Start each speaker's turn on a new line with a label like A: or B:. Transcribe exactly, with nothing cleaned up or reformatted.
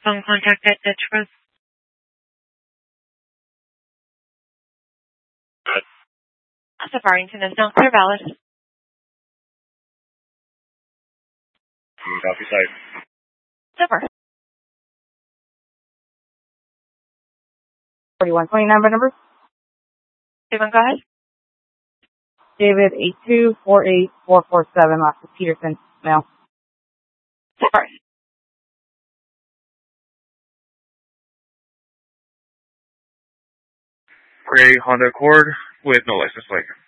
A: Phone contact at Dutch Road. That's Farrington is not clear valid.
B: Copy site.
A: Super.
C: forty-one twenty number number?
A: Stephen, go ahead.
C: David, eight two four eight four four seven, last is Peterson, mail.
A: Super.
B: Gray Honda Accord with no license plate.